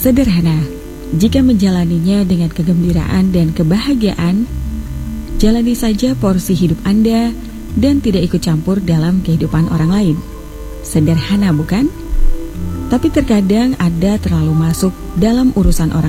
sederhana. Jika menjalaninya dengan kegembiraan dan kebahagiaan, jalani saja porsi hidup Anda dan tidak ikut campur dalam kehidupan orang lain. Sederhana bukan? Tapi terkadang Anda terlalu masuk dalam urusan orang